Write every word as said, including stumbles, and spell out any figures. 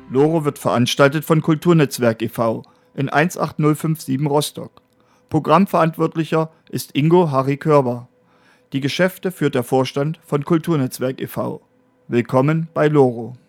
Loro wird veranstaltet von Kulturnetzwerk e V in eins acht null fünf sieben Rostock. Programmverantwortlicher ist Ingo Harry Körber. Die Geschäfte führt der Vorstand von Kulturnetzwerk e V. Willkommen bei Loro.